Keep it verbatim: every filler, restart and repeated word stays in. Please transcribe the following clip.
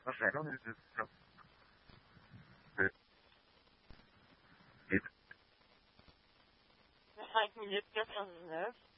Waarschijnlijk is het zo. Dan ga ik me dit terug aan de neus.